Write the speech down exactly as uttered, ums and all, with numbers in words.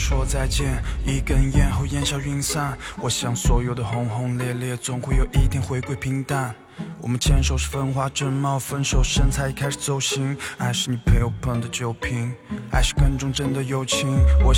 说再见，一根烟后烟消云散。我想所有的轰轰烈烈总会有一天回归平淡。我们牵手是风华正茂，分手身材开始走形。爱是你陪我碰的酒瓶，爱是更忠贞的友情。我